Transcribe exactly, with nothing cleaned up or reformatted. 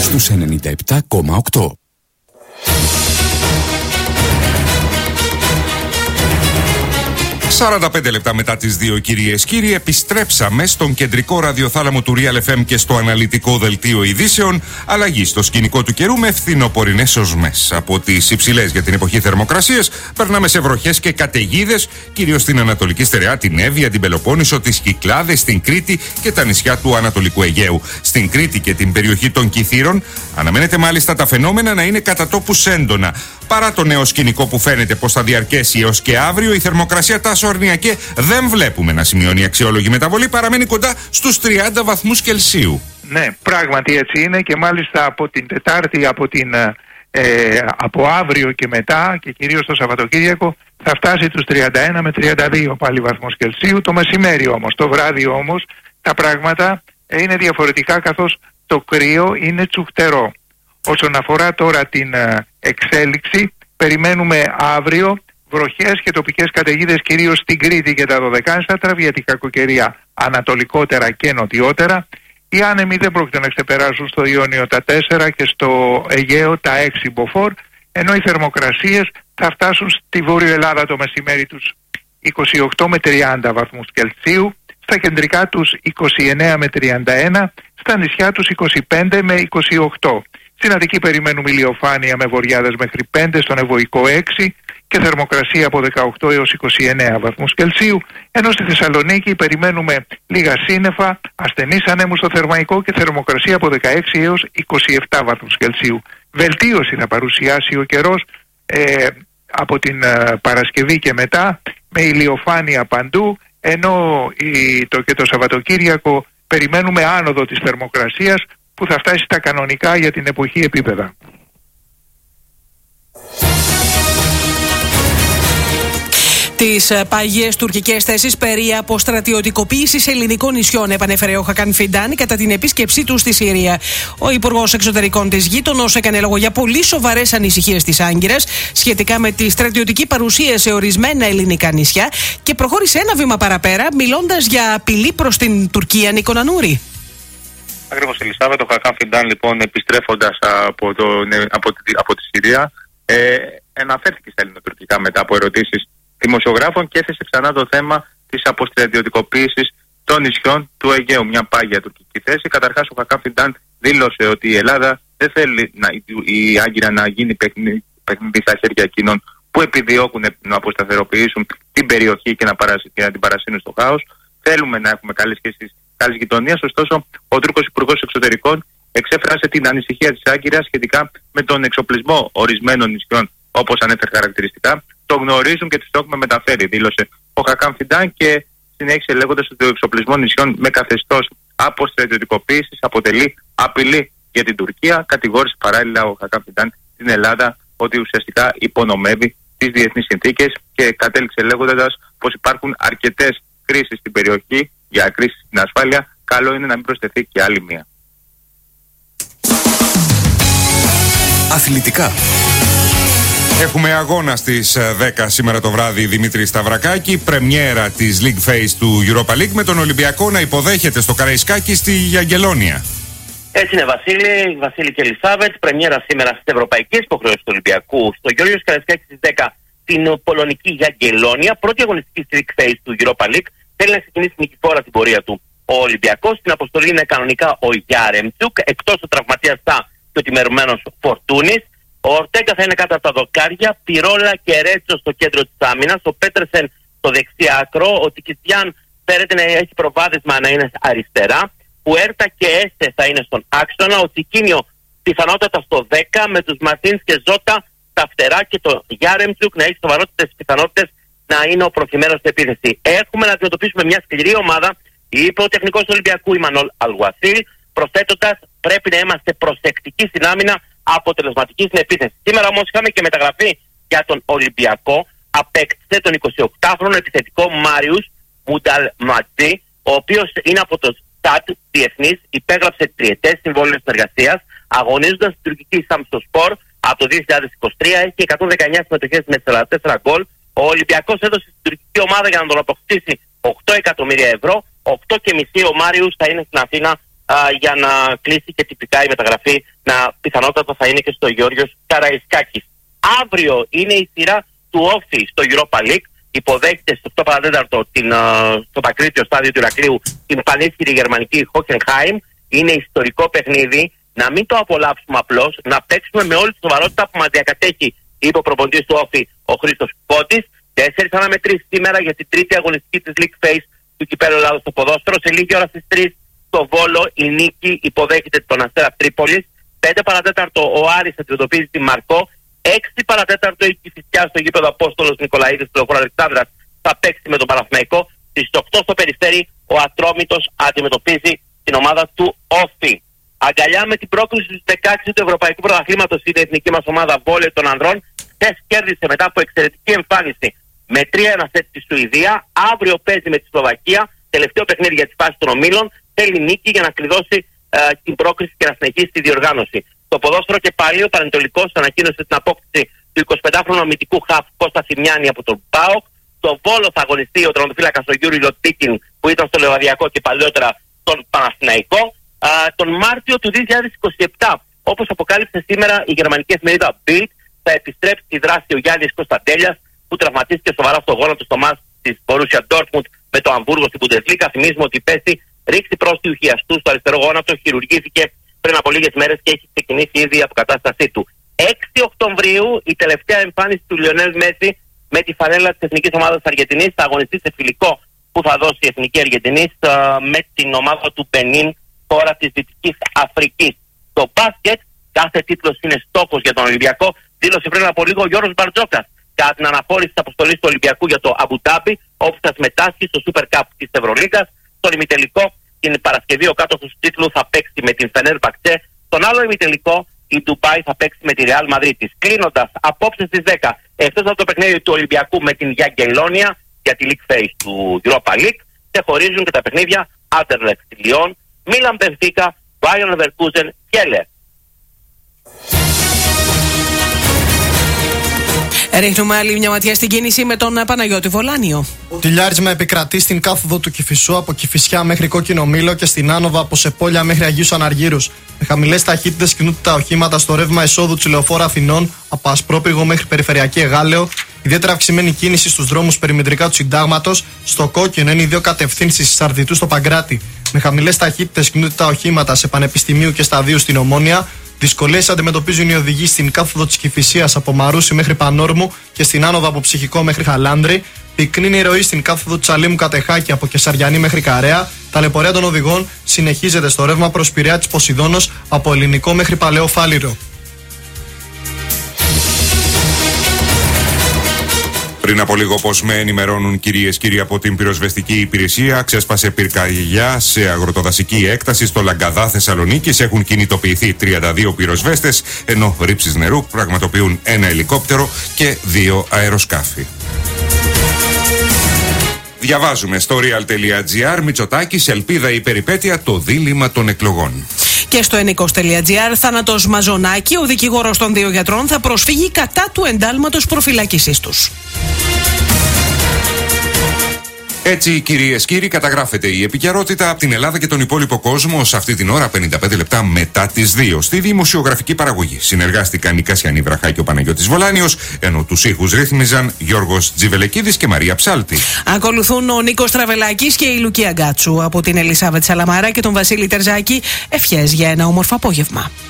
στους ενενήντα επτά κόμμα οκτώ. σαράντα πέντε λεπτά μετά τις δύο, κυρίες κύριοι, επιστρέψαμε στον κεντρικό ραδιοθάλαμο του Real εφ εμ και στο αναλυτικό δελτίο ειδήσεων. Αλλαγή στο σκηνικό του καιρού με φθινοπορεινές οσμές. Από τις υψηλές για την εποχή θερμοκρασίας, περνάμε σε βροχές και καταιγίδες, κυρίως στην Ανατολική Στερεά, την Εύβοια, την Πελοπόννησο, τις Κυκλάδες, την Κρήτη και τα νησιά του Ανατολικού Αιγαίου. Στην Κρήτη και την περιοχή των Κιθήρων, αναμένεται μάλιστα τα φαινόμενα να είναι κατά τόπους έντονα. Παρά το νέο σκηνικό που φαίνεται πως θα διαρκέσει έως και αύριο, η θερμοκρασία τάσο αρνία και δεν βλέπουμε να σημειώνει αξιόλογη μεταβολή, παραμένει κοντά στους τριάντα βαθμούς Κελσίου. Ναι, πράγματι έτσι είναι και μάλιστα από την Τετάρτη, από, την, ε, από αύριο και μετά και κυρίως το Σαββατοκύριακο θα φτάσει τους τριάντα ένα με τριάντα δύο πάλι βαθμούς Κελσίου. Το μεσημέρι όμως, το βράδυ όμως τα πράγματα είναι διαφορετικά, καθώς το κρύο είναι τσουχτερό. Όσον αφορά τώρα την εξέλιξη, περιμένουμε αύριο βροχές και τοπικές καταιγίδες κυρίως στην Κρήτη και τα Δωδεκάνηστρα, γιατί κακοκαιρία ανατολικότερα και νοτιότερα. Οι άνεμοι δεν πρόκειται να ξεπεράσουν στο Ιόνιο τα τέσσερα και στο Αιγαίο τα έξι μποφόρ, ενώ οι θερμοκρασίες θα φτάσουν στη Βόρειο Ελλάδα το μεσημέρι τους είκοσι οκτώ με τριάντα βαθμούς Κελσίου, στα κεντρικά τους είκοσι εννέα με τριάντα ένα, στα νησιά τους είκοσι πέντε με είκοσι οκτώ. Στην Αττική περιμένουμε ηλιοφάνεια με βοριάδες μέχρι πέντε, στον Ευωικό έξι και θερμοκρασία από δεκαοκτώ έως είκοσι εννέα βαθμούς Κελσίου, ενώ στη Θεσσαλονίκη περιμένουμε λίγα σύννεφα, ασθενείς ανέμους στο Θερμαϊκό και θερμοκρασία από δεκαέξι έως είκοσι επτά βαθμούς Κελσίου. Βελτίωση θα παρουσιάσει ο καιρός ε, από την ε, Παρασκευή και μετά, με ηλιοφάνεια παντού, ενώ η, το, και το Σαββατοκύριακο περιμένουμε άνοδο της θερμοκρασίας που θα φτάσει στα κανονικά για την εποχή επίπεδα. Τις πάγιες τουρκικές θέσεις περί αποστρατιωτικοποίησης ελληνικών νησιών επανέφερε ο Χακάν Φιντάν κατά την επίσκεψή του στη Συρία. Ο Υπουργός Εξωτερικών της γείτονος έκανε λόγο για πολύ σοβαρές ανησυχίες της Άγκυρας σχετικά με τη στρατιωτική παρουσία σε ορισμένα ελληνικά νησιά και προχώρησε ένα βήμα παραπέρα, μιλώντας για απειλή προς την Τουρκία. Νίκο Νανούρη. Ακριβώς, Ελισάβετ. Ο Χακάν Φιντάν, λοιπόν, επιστρέφοντας από, το, από, τη, από τη Συρία, ε, αναφέρθηκε στα ελληνοτουρκικά μετά από ερωτήσεις δημοσιογράφων και έθεσε ξανά το θέμα της αποστρατιωτικοποίησης των νησιών του Αιγαίου. Μια πάγια τουρκική θέση. Καταρχάς, ο Χακάν Φιντάν δήλωσε ότι η Ελλάδα δεν θέλει να, η Άγκυρα να γίνει παιχνίδι, παιχνίδι στα χέρια εκείνων που επιδιώκουν να αποσταθεροποιήσουν την περιοχή και να, παρασ, και να την παρασύνουν στο χάος. Θέλουμε να έχουμε καλές σχέσεις, καλής γειτονίας. Ωστόσο, ο Τούρκος Υπουργός Εξωτερικών εξέφρασε την ανησυχία της Άγκυρας σχετικά με τον εξοπλισμό ορισμένων νησιών, όπως ανέφερε χαρακτηριστικά. Το γνωρίζουν και τους το έχουμε μεταφέρει, δήλωσε ο Χακάν Φιντάν και συνέχισε λέγοντας ότι ο εξοπλισμό νησιών με καθεστώς αποστρατιωτικοποίησης αποτελεί απειλή για την Τουρκία. Κατηγόρησε παράλληλα ο Χακάν Φιντάν την Ελλάδα ότι ουσιαστικά υπονομεύει τις διεθνείς συνθήκες και κατέληξε λέγοντας πως υπάρχουν αρκετές κρίσεις στην περιοχή για κρίσεις στην ασφάλεια. Καλό είναι να μην προσθεθεί και άλλη μία. Αθλητικά. Έχουμε αγώνα στις δέκα σήμερα το βράδυ, Δημήτρη Σταυρακάκη. Πρεμιέρα της League Phase του Europa League με τον Ολυμπιακό να υποδέχεται στο Καραϊσκάκι στη Γιαγγελόνια. Έτσι είναι, Βασίλη, Βασίλη και Ελισάβετ. Πρεμιέρα σήμερα στις ευρωπαϊκές υποχρεώσεις του Ολυμπιακού στο Γιώργος Καραϊσκάκη στις δέκα την πολωνική Γιαγγελόνια. Πρώτη αγωνιστική στη League Phase του Europa League. Θέλει να ξεκινήσει νικηφόρα την πορεία του ο Ολυμπιακός. Στην αποστολή είναι κανονικά ο Γιάρεμτσουκ, εκτός του τραυματίας και ο τιμωρημένος Φορτούνης. Ο Ορτέγκα θα είναι κάτω από τα δοκάρια, Πυρόλα και Ρέτσο στο κέντρο της άμυνας, ο Πέτρεσεν στο δεξί άκρο, ο Τικιστιάν φέρεται να έχει προβάδισμα να είναι αριστερά, Πουέρτα και Έστε θα είναι στον άξονα, ο Τσικίνιο πιθανότατα στο δέκα, με τους Μαρτίνς και Ζώτα στα φτερά και το Γιάρεμτσουκ να έχει σοβαρότητες πιθανότητες να είναι ο προθυμένος στην επίθεση. Έχουμε να αντιμετωπίσουμε μια σκληρή ομάδα, είπε ο τεχνικός του Ολυμπιακού Ιμανόλ Αλγουασίλ, προσθέτοντας πρέπει να είμαστε προσεκτικοί στην άμυνα, αποτελεσματική στην επίθεση. Σήμερα όμως είχαμε και μεταγραφή για τον Ολυμπιακό. Απέκτησε τον εικοσιοκτάχρονο επιθετικό Μάριους Μουνταλματζή, ο οποίος είναι από το ΣΤΑΤ Διεθνής, υπέγραψε τριετές συμβόλαιο συνεργασίας, αγωνίζοντας στην τουρκική Σαμσοσπορ από το δύο χιλιάδες είκοσι τρία, έχει εκατόν δεκαεννιά συμμετοχές με σαράντα τέσσερα γκολ. Ο Ολυμπιακός έδωσε στην τουρκική ομάδα για να τον αποκτήσει οκτώ εκατομμύρια ευρώ, οκτώ και μισή ο Μάριους θα είναι στην Αθήνα για να κλείσει και τυπικά η μεταγραφή, να πιθανότατα θα είναι και στο Γεώργιος Καραϊσκάκης. Αύριο είναι η σειρά του Όφη στο Europa League. Υποδέχεται στο οκτώ παρά τέταρτο την, στο Πακρίτιο στάδιο του Ηρακλείου την πανίσχυρη γερμανική Hoffenheim. Είναι ιστορικό παιχνίδι. Να μην το απολαύσουμε απλώς, να παίξουμε με όλη τη σοβαρότητα που μας διακατέχει, είπε ο προπονητής του Όφη, ο Χρήστος Κώτης. Τέσσερις αναμετρήσεις σήμερα για την τρίτη αγωνιστική της League Phase του Κυπέλλου Ελλάδος στο ποδόσφαιρο. Σε λίγη ώρα στις τρεις στο Βόλο η Νίκη υποδέχεται τον Αστέρα Τρίπολης. πέντε παρά τέταρτο ο Άρης αντιμετωπίζει τη Μαρκό. έξι παρά τέταρτο η Κηφισιά στο γήπεδο Απόστολος Νικολαίδης του Λεωφόρου Αλεξάνδρας θα παίξει με τον Παναθηναϊκό. Στις οκτώ στο Περιστέρι ο Ατρόμητος αντιμετωπίζει την ομάδα του Όφη. Αγκαλιά με την πρόκληση στους δεκαέξι του Ευρωπαϊκού Πρωταθλήματος είναι η εθνική μας ομάδα βόλεϊ των ανδρών. Χθες κέρδισε μετά από εξαιρετική εμφάνιση με τρία ένα σετ στη Σουηδία. Αύριο παίζει με τη Σλοβακία. Τελευταίο παιχνίδι για τη φάση των ομίλων. Θέλει νίκη για να κλειδώσει ε, την πρόκληση και να συνεχίσει τη διοργάνωση. Το ποδόσφαιρο και πάλι ο Πανετολικός ανακοίνωσε την απόκτηση του εικοσιπεντάχρονου αμυντικού χαφ Κώστα Θημιάνη από τον ΠΑΟΚ. Στο Βόλο θα αγωνιστεί ο τερματοφύλακας ο Γιούρι Λοτίκιν που ήταν στο Λεβαδιακό και παλιότερα στον Παναθηναϊκό. Α, τον Μάρτιο του δύο χιλιάδες είκοσι επτά, όπως αποκάλυψε σήμερα η γερμανική εφημερίδα Bild, θα επιστρέψει στη δράση ο Γιάννης Κωνσταντέλιας που τραυματίστηκε σοβαρά στο γόνατο στο μάτς της Borussia Dortmund με το Αμβούργο στην Bundesliga. Θυμίζουμε ότι πέστη ρήξη πρόστιου χιαστού στο αριστερό γόνατο, χειρουργήθηκε πριν από λίγες μέρες και έχει ξεκινήσει ήδη η αποκατάστασή του. έξι Οκτωβρίου η τελευταία εμφάνιση του Λιονέλ Μέση με τη φανέλα της Εθνικής Ομάδας Αργεντινής. Θα αγωνιστεί σε φιλικό που θα δώσει η Εθνική Αργεντινής με την ομάδα του Μπενίν, χώρα της Δυτικής Αφρικής. Το μπάσκετ, κάθε τίτλος είναι στόχος για τον Ολυμπιακό, δήλωσε πριν από λίγο ο Γιώργος Μπαρτζόκας κατά την αναφόρηση της αποστολής του Ολυμπιακού για το Αμπουντάμπι, όπου θα συμμετάσχει στο Super Cup της Ευρωλίγκας. Στον ημιτελικό την Παρασκευή ο κάτοχος του τίτλου θα παίξει με την Φενέρμπαχτσε. Στον άλλο ημιτελικό η Ντουμπάι θα παίξει με τη Ρεάλ Μαδρίτης. Κλείνοντας, απόψε στις δέκα, εκτός από το παιχνίδι του Ολυμπιακού με την Γιαγκελόνια για τη League Phase του Europa League, ξεχωρίζουν και τα παιχνίδια Anderlecht Lyon, Μίλαν Μπενφίκα, Bayern Leverkusen και Λε. Ρίχνουμε άλλη μια ματιά στην κίνηση με τον Παναγιώτη Βολάνιο. Τηλιάρισμα επικρατεί στην κάθοδο του Κηφισού από Κηφισιά μέχρι Κόκκινο Μήλο και στην Άνοβα από Σεπόλια μέχρι Αγίους Αναργύρους. Με χαμηλές ταχύτητες κινούνται τα οχήματα στο ρεύμα εσόδου του Λεωφόρου Αθηνών από Ασπρόπυργο μέχρι Περιφερειακή Εγάλεο. Ιδιαίτερα αυξημένη κίνηση στους δρόμους περιμετρικά του Συντάγματος. Στο Κόκκινο είναι οι δύο κατευθύνσεις της Αρδιτού στο Παγκράτη. Με χαμηλές ταχύτητες κινούνται τα οχήματα σε Πανεπιστημίου και Σταδίου στην Ομόνια. Δυσκολίες αντιμετωπίζουν οι οδηγοί στην κάθοδο της Κηφισίας από Μαρούσι μέχρι Πανόρμου και στην Άνοδο από Ψυχικό μέχρι Χαλάνδρη. Πυκνή είναι η ροή στην κάθοδο της Αλήμου Κατεχάκη από Κεσαριανή μέχρι Καρέα. Ταλαιπωρία των οδηγών συνεχίζεται στο ρεύμα προς Πειραιά της Ποσειδώνος από Ελληνικό μέχρι Παλαιό Φάληρο. Πριν από λίγο, όπως με ενημερώνουν κυρίες κύριοι από την πυροσβεστική υπηρεσία, ξέσπασε πυρκαγιά σε αγροτοδασική έκταση στο Λαγκαδά Θεσσαλονίκης. Έχουν κινητοποιηθεί τριάντα δύο πυροσβέστες, ενώ ρήψεις νερού πραγματοποιούν ένα ελικόπτερο και δύο αεροσκάφη. Διαβάζουμε στο real.gr, Μητσοτάκης, ελπίδα η περιπέτεια, το δίλημμα των εκλογών. Και στο ενίκος.gr, Θάνατος Μαζονάκη, ο δικηγόρος των δύο γιατρών, θα προσφύγει κατά του εντάλματος προφυλάκησής τους. Έτσι, κυρίες και κύριοι, καταγράφεται η επικαιρότητα από την Ελλάδα και τον υπόλοιπο κόσμο σε αυτή την ώρα, πενήντα πέντε λεπτά μετά τις δύο. Στη δημοσιογραφική παραγωγή συνεργάστηκαν η Κασιανή Βραχά και ο Παναγιώτης Βολάνιος, ενώ τους ήχους ρύθμιζαν Γιώργος Τζιβελεκίδης και Μαρία Ψάλτη. Ακολουθούν ο Νίκος Τραβελάκης και η Λουκία Γκάτσου. Από την Ελισάβετ Σαλαμάρα και τον Βασίλη Τερζάκη, ευχές για ένα όμορφο απόγευμα.